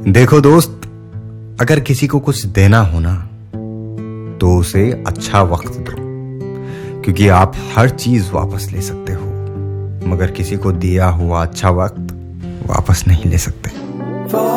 देखो दोस्त, अगर किसी को कुछ देना हो ना तो उसे अच्छा वक्त दो, क्योंकि आप हर चीज वापस ले सकते हो, मगर किसी को दिया हुआ अच्छा वक्त वापस नहीं ले सकते।